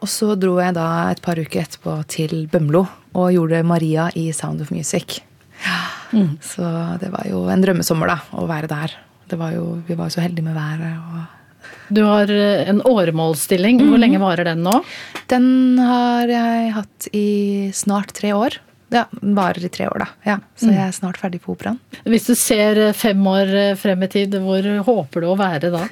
og så dro jeg da et par uker etterpå til Bømlo og gjorde Maria i Sound of Music. Så det var jo en drømmesommer da, å være der. Vi var jo så heldige med været. Du har en åremålsstilling. Hvor lenge varer den nå? Den har jeg hatt i snart 3 år. Ja, den varer i 3 år da. Ja, så jeg er snart ferdig på operaen. Hvis du ser 5 år frem i tid, hvor håper du å være da?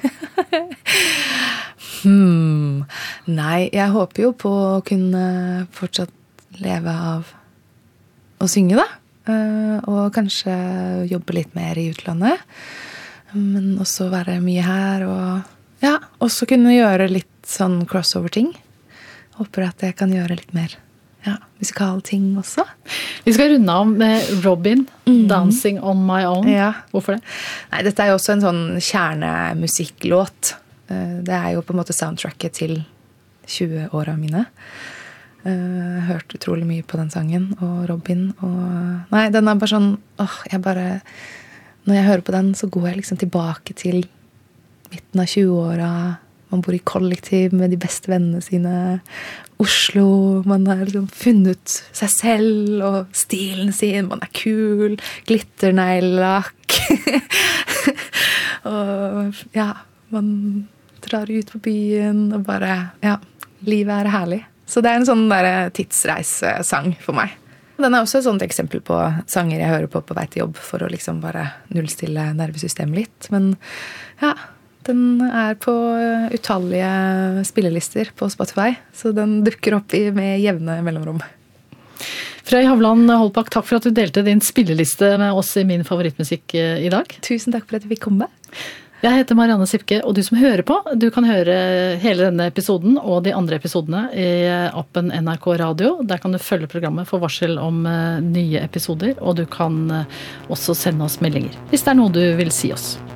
Nei, jeg håper jo på å kunne fortsatt leve av å synge da. Og kanskje jobbe litt mer i utlandet. Men også være mye her og ja, også kunne gjøre litt sånn crossover-ting. Håper at jeg kan gjøre litt mer musikalting også. Vi skal runde av med Robyn, Dancing on My Own. Ja. Hvorfor det? Nei, dette er jo også en sånn kjernemusikklåt. Det er jo på en måte soundtracket til 20 årene mine. Hørt utrolig mye på den sangen og Robyn. Nei, den er bare sånn, når jeg hører på den, så går jeg liksom tilbake til midten av 20-åra. Man bor i kollektiv med de beste vennene sine. Oslo, man har liksom funnet seg selv og stilen sin. Man er kul, glitterneglelakk. Og ja, man drar ut på byen og bare, livet er herlig. Så det er en sånn der tidsreisesang for meg. Den er også et sånt eksempel på sanger jeg hører på vei til jobb for å liksom bare nullstille nervesystemet litt. Men ja, den er på utallige spillelister på Spotify, så den dukker opp med jevne mellomrom. Frøy Havland Holpak, takk for at du delte din spilleliste med oss i Min favorittmusikk i dag. Tusen takk for at du fikk komme. Jeg heter Marianne Sipke, og du som hører på, du kan høre hele denne episoden og de andre episodene i appen NRK Radio. Der kan du følge programmet for varsel om nye episoder, og du kan også sende oss meldinger hvis det er noe du vil si oss.